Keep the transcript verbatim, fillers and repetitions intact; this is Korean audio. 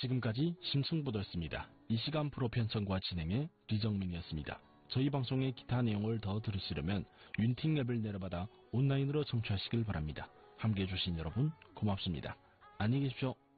지금까지 심승보도였습니다. 이 시간 프로 편성과 진행의 리정민이었습니다. 저희 방송의 기타 내용을 더 들으시려면 윤팅 앱을 내려받아 온라인으로 청취하시길 바랍니다. 함께해 주신 여러분 고맙습니다. 안녕히 계십시오.